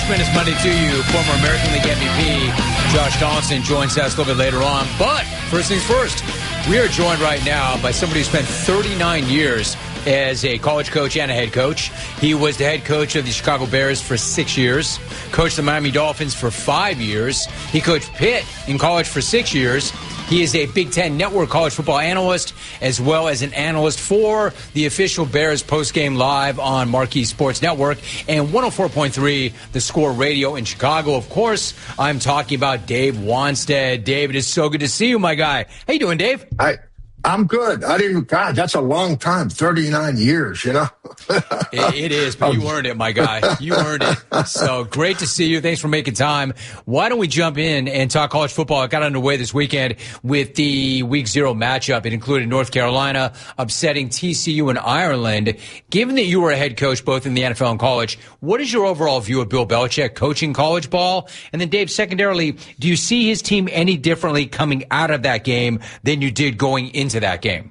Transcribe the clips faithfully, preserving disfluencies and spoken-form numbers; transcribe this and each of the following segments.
Tremendous Monday to you. Former American League M V P Josh Donaldson joins us a little bit later on. But first things first, we are joined right now by somebody who spent thirty-nine years as a college coach and a head coach. He was the head coach of the Chicago Bears for six years, coached the Miami Dolphins for five years. He coached Pitt in college for six years. He is a Big Ten Network college football analyst, as well as an analyst for the official Bears postgame live on Marquee Sports Network and one oh four point three The Score Radio in Chicago. Of course, I'm talking about Dave Wannstedt. Dave, it is so good to see you, my guy. How you doing, Dave? I, I'm good. I didn't, God, that's a long time, thirty-nine years, you know? it, it is, but you earned it, my guy. You earned it. So great to see you. Thanks for making time. Why don't we jump in and talk college football? It got underway this weekend with the week zero matchup. It included North Carolina upsetting T C U in Ireland. Given that you were a head coach both in the N F L and college, what is your overall view of Bill Belichick coaching college ball? And then, Dave, secondarily, do you see his team any differently coming out of that game than you did going into that game?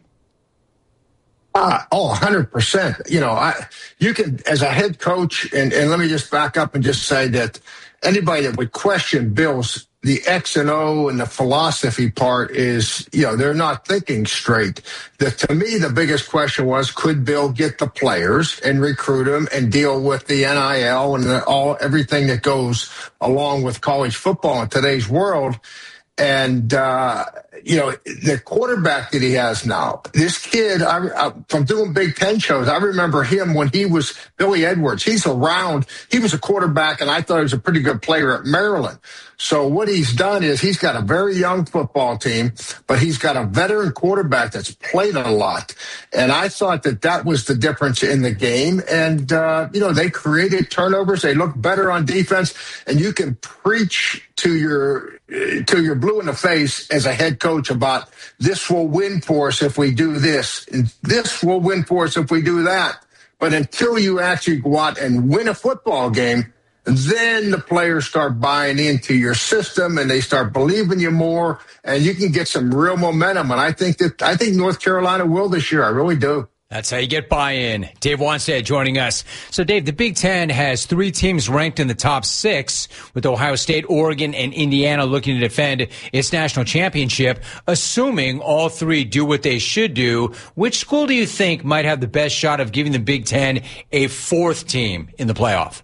Uh, oh, one hundred percent. You know, I, you can, as a head coach, and, and let me just back up and just say that anybody that would question Bill's, the X and O and the philosophy part is, you know, they're not thinking straight. The, to me, the biggest question was, could Bill get the players and recruit them and deal with the N I L and the, all everything that goes along with college football in today's world? And, uh, you know, the quarterback that he has now, this kid, I, I, from doing Big Ten shows, I remember him when he was Billy Edwards. He's around. He was a quarterback, and I thought he was a pretty good player at Maryland. So what he's done is he's got a very young football team, but he's got a veteran quarterback that's played a lot. And I thought that that was the difference in the game. And, uh, you know, they created turnovers. They looked better on defense. And you can preach to your to your blue in the face as a head coach about this will win for us if we do this, and this will win for us if we do that. But until you actually go out and win a football game, then the players start buying into your system and they start believing you more, and you can get some real momentum. And I think that I think North Carolina will this year. I really do. That's how you get buy-in. Dave Wannstedt joining us. So, Dave, the Big Ten has three teams ranked in the top six, with Ohio State, Oregon, and Indiana looking to defend its national championship. Assuming all three do what they should do, which school do you think might have the best shot of giving the Big Ten a fourth team in the playoff?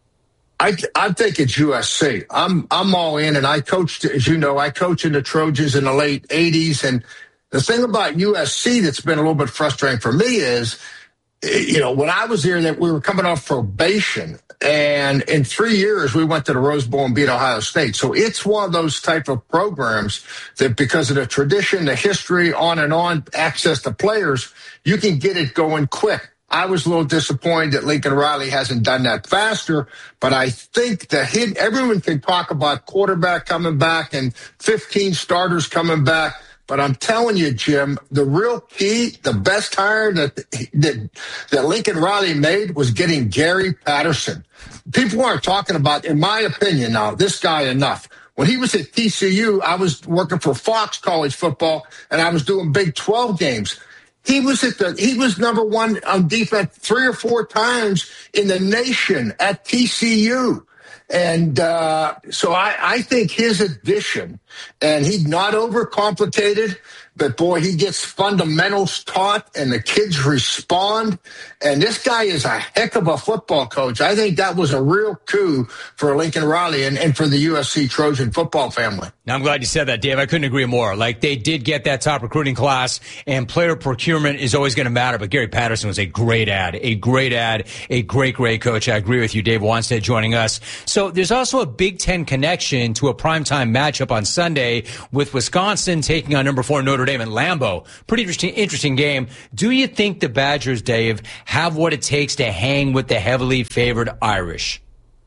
I, I think it's U S C. I'm I'm all in, and I coached, as you know, I coached in the Trojans in the late eighties, and the thing about U S C that's been a little bit frustrating for me is, you know, when I was there, that we were coming off probation, and in three years we went to the Rose Bowl and beat Ohio State. So it's one of those type of programs that, because of the tradition, the history, on and on, access to players, you can get it going quick. I was a little disappointed that Lincoln Riley hasn't done that faster, but I think that he, everyone can talk about quarterback coming back and fifteen starters coming back. But I'm telling you, Jim, the real key, the best hire that, that that Lincoln Riley made was getting Gary Patterson. People aren't talking about, in my opinion now, this guy enough. When he was at T C U, I was working for Fox College Football, and I was doing Big twelve games. He was at the he was number one on defense three or four times in the nation at T C U. And uh, so I, I think his addition, and he's not overcomplicated, but boy, he gets fundamentals taught and the kids respond. And this guy is a heck of a football coach. I think that was a real coup for Lincoln Riley and, and for the U S C Trojan football family. Now, I'm glad you said that, Dave. I couldn't agree more. Like, they did get that top recruiting class, and player procurement is always going to matter. But Gary Patterson was a great ad, a great ad, a great, great coach. I agree with you, Dave Wannstedt joining us. So there's also a Big Ten connection to a primetime matchup on Sunday with Wisconsin taking on number four Notre Dame in Lambeau. Pretty interesting, interesting game. Do you think the Badgers, Dave, have what it takes to hang with the heavily favored Irish?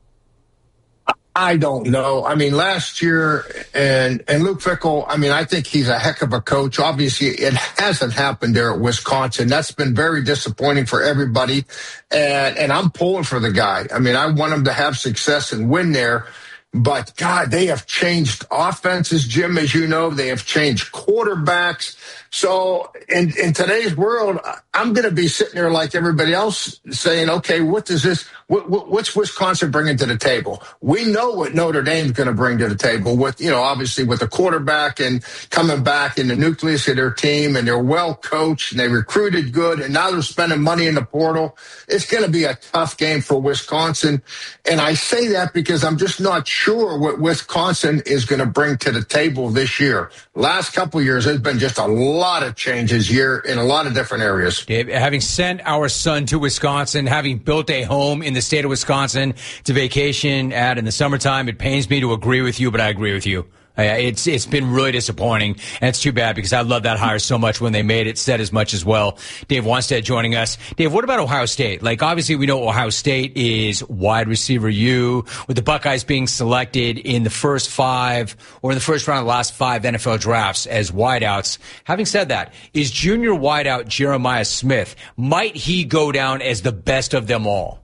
I don't know. I mean, last year, and and Luke Fickell, I mean, I think he's a heck of a coach. Obviously, it hasn't happened there at Wisconsin. That's been very disappointing for everybody. And, and I'm pulling for the guy. I mean, I want him to have success and win there. But, God, they have changed offenses, Jim, as you know. They have changed quarterbacks. So in, in today's world, I'm going to be sitting there like everybody else saying, okay, what does this, what, what, what's Wisconsin bringing to the table? We know what Notre Dame's going to bring to the table with, you know, obviously with the quarterback and coming back in the nucleus of their team, and they're well coached and they recruited good, and now they're spending money in the portal. It's going to be a tough game for Wisconsin. And I say that because I'm just not sure what Wisconsin is going to bring to the table this year. Last couple of years, there's been just a lot of changes here in a lot of different areas. Dave, having sent our son to Wisconsin, having built a home in the state of Wisconsin to vacation at in the summertime, it pains me to agree with you, but I agree with you. Uh, it's it's been really disappointing, and it's too bad because I love that hire so much when they made it, said as much as well. Dave Wannstedt joining us. Dave, what about Ohio State? Like, obviously we know Ohio State is wide receiver U, with the Buckeyes being selected in the first five or in the first round of the last five N F L drafts as wideouts. Having said that, is junior wideout Jeremiah Smith, might he go down as the best of them all?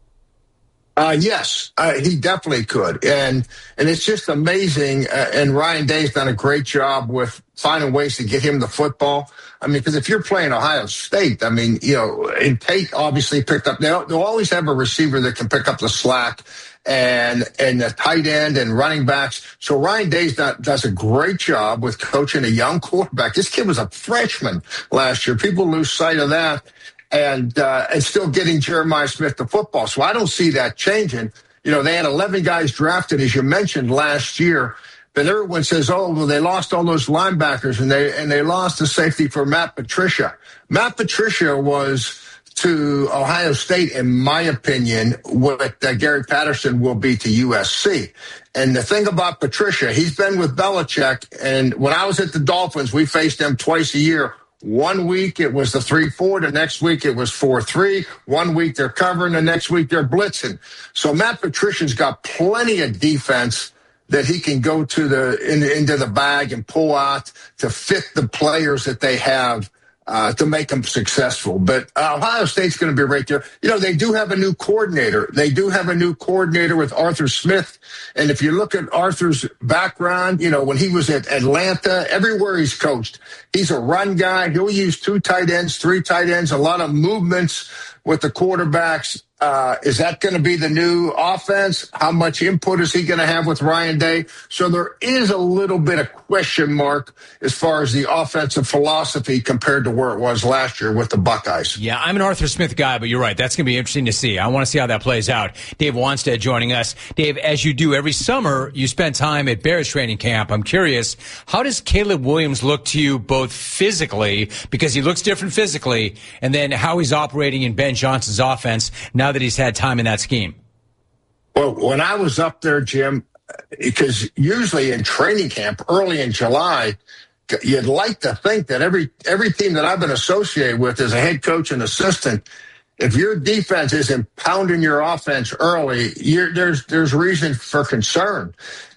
Uh, yes, uh, he definitely could. And, and it's just amazing. Uh, and Ryan Day's done a great job with finding ways to get him the football. I mean, because if you're playing Ohio State, I mean, you know, and Tate obviously picked up, they'll, they'll always have a receiver that can pick up the slack, and, and the tight end and running backs. So Ryan Day does a great job with coaching a young quarterback. This kid was a freshman last year. People lose sight of that. And, uh, and still getting Jeremiah Smith the football. So I don't see that changing. You know, they had eleven guys drafted, as you mentioned, last year. But everyone says, oh, well, they lost all those linebackers, and they, and they lost the safety for Matt Patricia. Matt Patricia was to Ohio State, in my opinion, what uh, Gary Patterson will be to U S C. And the thing about Patricia, he's been with Belichick. And when I was at the Dolphins, we faced them twice a year. One week it was the three four, the next week it was four three. One week they're covering, the next week they're blitzing. So Matt Patricia's got plenty of defense that he can go to the in, into the bag and pull out to fit the players that they have uh, to make them successful. But uh, Ohio State's going to be right there. You know, they do have a new coordinator. They do have a new coordinator with Arthur Smith. And if you look at Arthur's background, you know, when he was at Atlanta, everywhere he's coached, he's a run guy. He'll use two tight ends, three tight ends, a lot of movements with the quarterbacks. Uh, is that going to be the new offense? How much input is he going to have with Ryan Day? So there is a little bit of question mark as far as the offensive philosophy compared to where it was last year with the Buckeyes. Yeah, I'm an Arthur Smith guy, but you're right. That's going to be interesting to see. I want to see how that plays out. Dave Wannstedt joining us. Dave, as you do every summer, you spend time at Bears training camp. I'm curious, how does Caleb Williams look to you both physically, because he looks different physically, and then how he's operating in Ben Johnson's offense now that he's had time in that scheme? Well, when I was up there, Jim, because usually in training camp early in July, you'd like to think that every every team that I've been associated with as a head coach and assistant, if your defense isn't pounding your offense early, you're, there's there's reason for concern.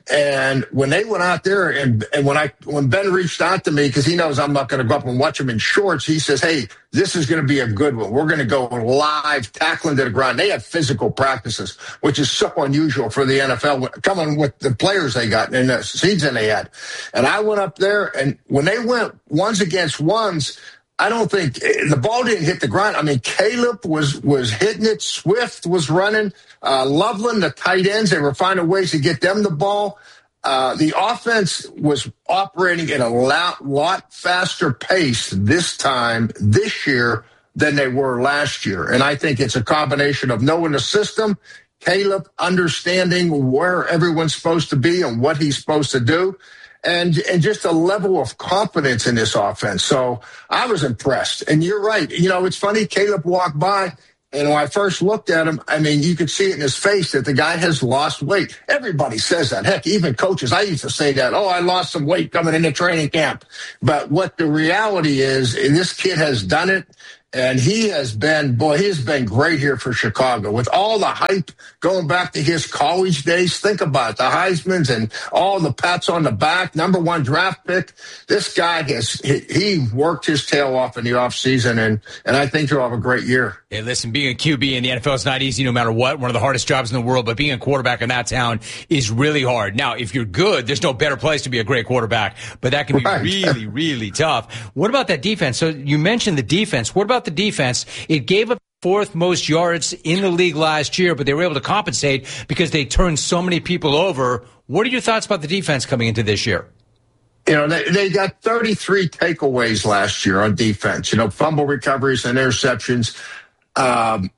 And when they went out there, and, and when I when Ben reached out to me, because he knows I'm not going to go up and watch him in shorts, he says, hey, this is going to be a good one. We're going to go live, tackling to the ground. They have physical practices, which is so unusual for the N F L, coming with the players they got and the season they had. And I went up there, and when they went ones against ones, I don't think the ball didn't hit the ground. I mean, Caleb was was hitting it. Swift was running. Uh, Loveland, the tight ends, they were finding ways to get them the ball. Uh, the offense was operating at a lot, lot faster pace this time, this year, than they were last year. And I think it's a combination of knowing the system, Caleb understanding where everyone's supposed to be and what he's supposed to do, and and just a level of confidence in this offense. So I was impressed. And you're right. You know, it's funny, Caleb walked by, and when I first looked at him, I mean, you could see it in his face that the guy has lost weight. Everybody says that. Heck, even coaches. I used to say that. Oh, I lost some weight coming into training camp. But what the reality is, this kid has done it, And he has been, boy, he has been great here for Chicago. With all the hype going back to his college days, think about it, the Heismans and all the pats on the back, number one draft pick. This guy has, he, he worked his tail off in the offseason, and, and I think he'll have a great year. Hey, listen, being a Q B in the N F L is not easy no matter what. One of the hardest jobs in the world, but being a quarterback in that town is really hard. Now, if you're good, there's no better place to be a great quarterback, but that can be right. really, really tough. What about that defense? So you mentioned the defense. What about the defense? It gave up fourth most yards in the league last year, but they were able to compensate because they turned so many people over. What are your thoughts about the defense coming into this year? You know, they, they got thirty-three takeaways last year on defense, you know, fumble recoveries and interceptions. Um,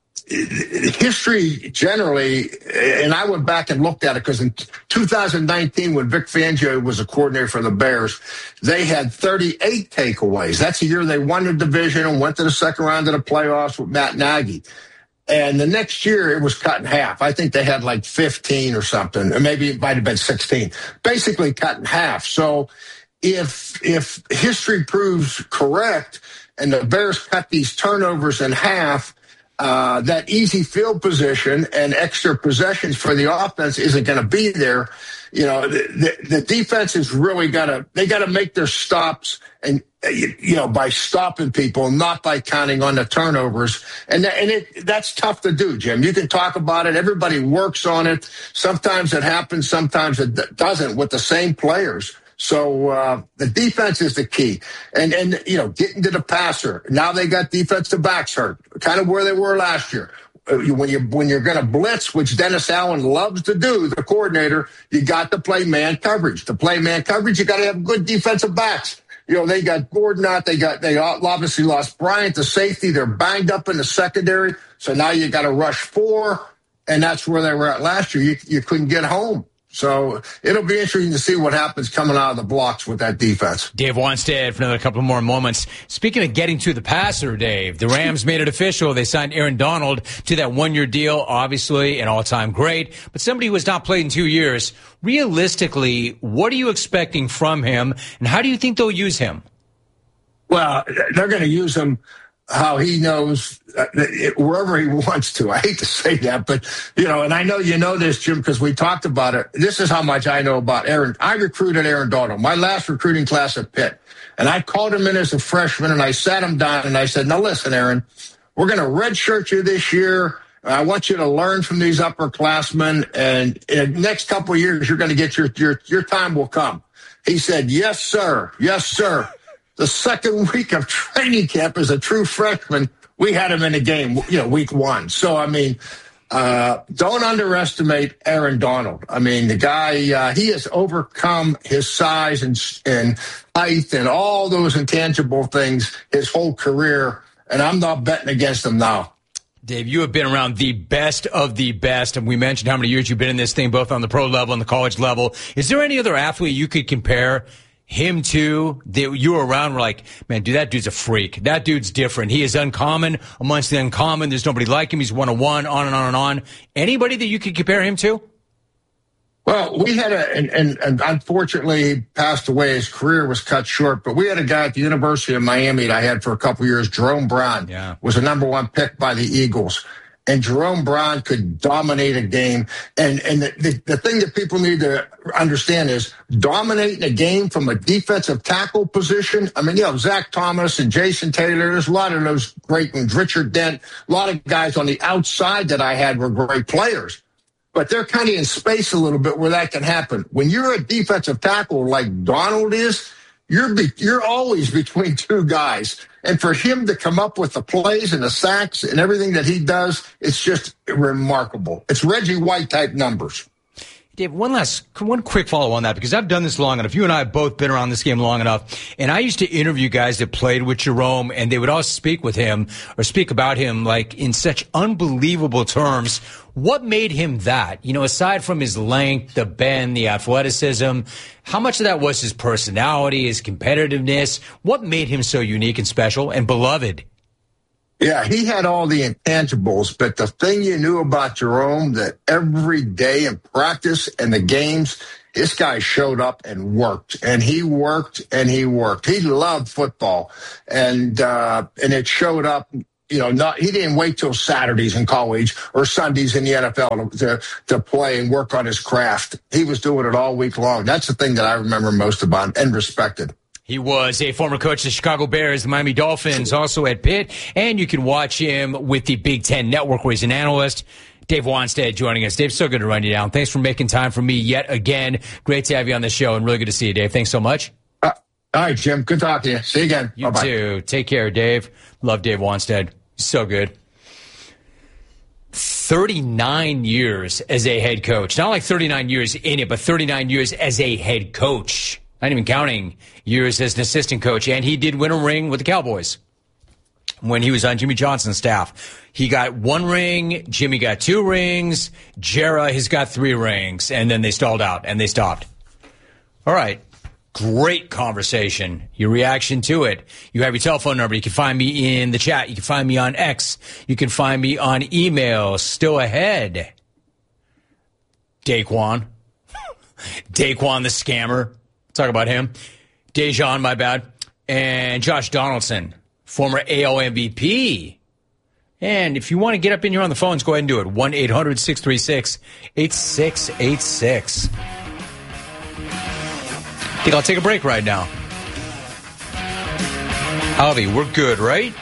history generally, and I went back and looked at it because in two thousand nineteen, when Vic Fangio was a coordinator for the Bears, they had thirty-eight takeaways. That's the year they won the division and went to the second round of the playoffs with Matt Nagy. And the next year, it was cut in half. I think they had like fifteen or something, or maybe it might have been sixteen. Basically cut in half. So if if history proves correct and the Bears cut these turnovers in half, Uh, that easy field position and extra possessions for the offense isn't going to be there. You know, the, the, the defense has really got to, they got to make their stops and, you know, by stopping people, not by counting on the turnovers. And, that, and it, that's tough to do, Jim. You can talk about it. Everybody works on it. Sometimes it happens. Sometimes it doesn't with the same players. So uh, the defense is the key. And, and you know, getting to the passer. Now they got defensive backs hurt, kind of where they were last year. When, you, when you're going to blitz, which Dennis Allen loves to do, the coordinator, you got to play man coverage. To play man coverage, you got to have good defensive backs. You know, they got Gordon out. They got, they obviously lost Bryant, the safety. They're banged up in the secondary. So now you got to rush four. And that's where they were at last year. You, you couldn't get home. So it'll be interesting to see what happens coming out of the blocks with that defense. Dave Wanstead for another couple more moments. Speaking of getting to the passer, Dave, the Rams made it official. They signed Aaron Donald to that one-year deal, obviously an all-time great, but somebody who has not played in two years. Realistically, what are you expecting from him, and how do you think they'll use him? Well, they're going to use him how he knows, uh, wherever he wants to. I hate to say that, but, you know, and I know you know this, Jim, because we talked about it. This is how much I know about Aaron. I recruited Aaron Donald, my last recruiting class at Pitt, and I called him in as a freshman, and I sat him down, and I said, now listen, Aaron, we're going to redshirt you this year. I want you to learn from these upperclassmen, and in the next couple of years, you're going to get your, your, your time will come. He said, yes, sir. Yes, sir. The second week of training camp as a true freshman, we had him in the game, you know, week one. So, I mean, uh, don't underestimate Aaron Donald. I mean, the guy, uh, he has overcome his size and, and height and all those intangible things his whole career, and I'm not betting against him now. Dave, you have been around the best of the best, and we mentioned how many years you've been in this thing, both on the pro level and the college level. Is there any other athlete you could compare him to that you were around were like, man, dude, that dude's a freak. That dude's different. He is uncommon amongst the uncommon. There's nobody like him. He's one on one, on and on and on. Anybody that you could compare him to? Well, we had a, and, and, and unfortunately he passed away. His career was cut short, but we had a guy at the University of Miami that I had for a couple of years, Jerome Brown, yeah. was a number one pick by the Eagles. And Jerome Brown could dominate a game. And and the, the, the thing that people need to understand is dominating a game from a defensive tackle position. I mean, you know, Zach Thomas and Jason Taylor, there's a lot of those great ones. Richard Dent, a lot of guys on the outside that I had were great players. But they're kind of in space a little bit where that can happen. When you're a defensive tackle like Donald is, you're be, you're always between two guys. And for him to come up with the plays and the sacks and everything that he does, it's just remarkable. It's Reggie White type numbers. Dave, one last, one quick follow on that, because I've done this long enough. You and I have both been around this game long enough. And I used to interview guys that played with Jerome, and they would all speak with him or speak about him like in such unbelievable terms. What made him that? You know, aside from his length, the bend, the athleticism, how much of that was his personality, his competitiveness? What made him so unique and special and beloved? Yeah, he had all the intangibles, but the thing you knew about Jerome, that every day in practice and the games, This guy showed up and worked, and he worked and he worked. He loved football, and uh, and it showed up. You know, not he didn't wait till Saturdays in college or Sundays in the N F L to, to to play and work on his craft. He was doing it all week long. That's the thing that I remember most about him and respected. He was a former coach of the Chicago Bears, the Miami Dolphins, also at Pitt, and you can watch him with the Big Ten Network where he's an analyst. Dave Wannstedt joining us. Dave, so good to run you down. Thanks for making time for me yet again. Great to have you on the show, and really good to see you, Dave. Thanks so much. Uh, all right, Jim. Good talking to you. See you again. You Bye-bye. too. Take care, Dave. Love Dave Wannstedt. So good. thirty-nine years as a head coach. Not like thirty-nine years in it, but thirty-nine years as a head coach. Not even counting years as an assistant coach. And he did win a ring with the Cowboys when he was on Jimmy Johnson's staff. He got one ring. Jimmy got two rings. Jera has got three rings. And then they stalled out and they stopped. All right. Great conversation. Your reaction to it. You have your telephone number. You can find me in the chat. You can find me on X. You can find me on email. Still ahead. Daquan. Daquan the scammer. Talk about him. Dejan, my bad. And Josh Donaldson, former A L M V P. And if you want to get up in here on the phones, go ahead and do it. one eight hundred six three six eight six eight six. I think I'll take a break right now. Alvy, we're good, right?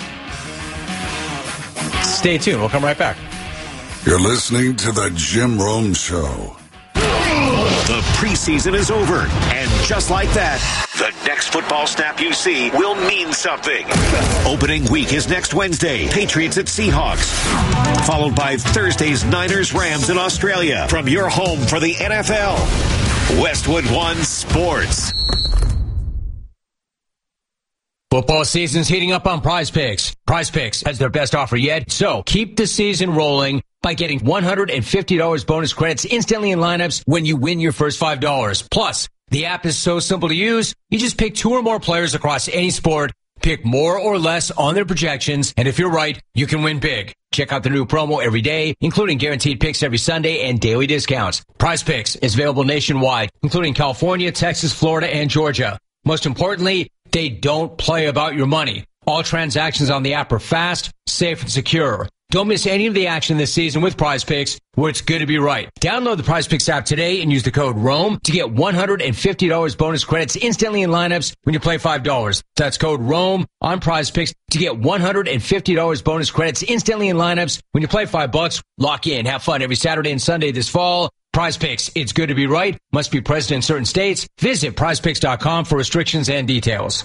Stay tuned. We'll come right back. You're listening to The Jim Rome Show. The preseason is over, and just like that, the next football snap you see will mean something. Opening week is next Wednesday, Patriots at Seahawks, followed by Thursday's Niners Rams in Australia. From your home for the N F L, Westwood One Sports. Football season's heating up on Prize Picks. Prize Picks has their best offer yet, so keep the season rolling by getting one hundred fifty dollars bonus credits instantly in lineups when you win your first five dollars. Plus, the app is so simple to use, you just pick two or more players across any sport, pick more or less on their projections, and if you're right, you can win big. Check out the new promo every day, including guaranteed picks every Sunday and daily discounts. Prize Picks is available nationwide, including California, Texas, Florida, and Georgia. Most importantly, they don't play about your money. All transactions on the app are fast, safe, and secure. Don't miss any of the action this season with Prize Picks, where it's good to be right. Download the Prize Picks app today and use the code ROME to get one hundred fifty dollars bonus credits instantly in lineups when you play five dollars. That's code ROME on Prize Picks to get one hundred fifty dollars bonus credits instantly in lineups when you play five bucks. Lock in. Have fun every Saturday and Sunday this fall. Prize Picks. It's good to be right. Must be present in certain states. Visit prize picks dot com for restrictions and details.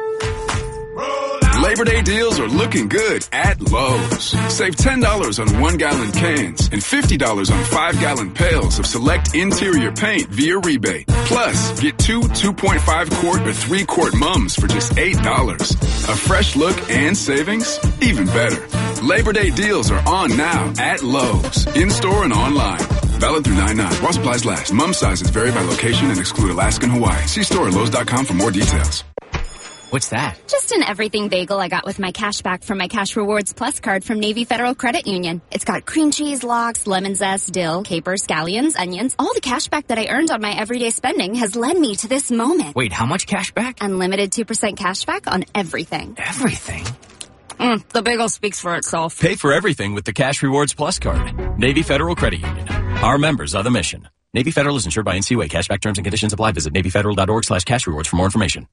Labor Day deals are looking good at Lowe's. Save ten dollars on one-gallon cans and fifty dollars on five-gallon pails of select interior paint via rebate. Plus, get two two point five quart or three quart mums for just eight dollars. A fresh look and savings? Even better. Labor Day deals are on now at Lowe's, in-store and online. Valid through nine nine. While supplies last. Mum sizes vary by location and exclude Alaska and Hawaii. See store at Lowe's dot com for more details. What's that? Just an everything bagel I got with my cash back from my Cash Rewards Plus card from Navy Federal Credit Union. It's got cream cheese, lox, lemon zest, dill, capers, scallions, onions. All the cash back that I earned on my everyday spending has led me to this moment. Wait, how much cash back? Unlimited two percent cash back on everything. Everything? Mm, the bagel speaks for itself. Pay for everything with the Cash Rewards Plus card. Navy Federal Credit Union. Our members are the mission. Navy Federal is insured by N C U A. Cashback terms and conditions apply. Visit navy federal dot org slash cash rewards for more information.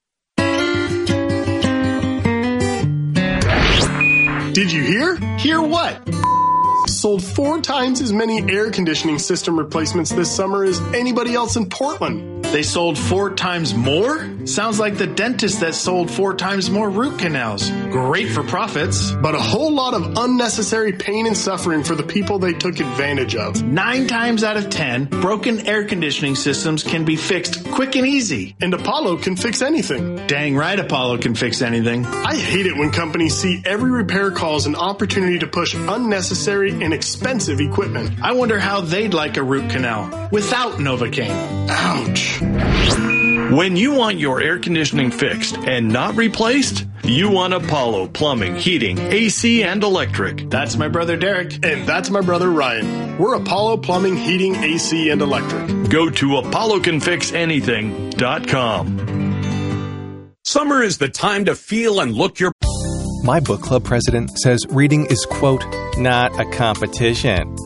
Did you hear? Hear what? Sold four times as many air conditioning system replacements this summer as anybody else in Portland. They sold four times more? Sounds like the dentist that sold four times more root canals. Great for profits. But a whole lot of unnecessary pain and suffering for the people they took advantage of. Nine times out of ten, broken air conditioning systems can be fixed quick and easy. And Apollo can fix anything. Dang right Apollo can fix anything. I hate it when companies see every repair call as an opportunity to push unnecessary and expensive equipment. I wonder how they'd like a root canal without Novocaine. Ouch. When you want your air conditioning fixed and not replaced, you want Apollo Plumbing, Heating, A C, and Electric. That's my brother Derek. And that's my brother Ryan. We're Apollo Plumbing, Heating, A C, and Electric. Go to apollo can fix anything dot com. Summer is the time to feel and look your... My book club president says reading is, quote, not a competition.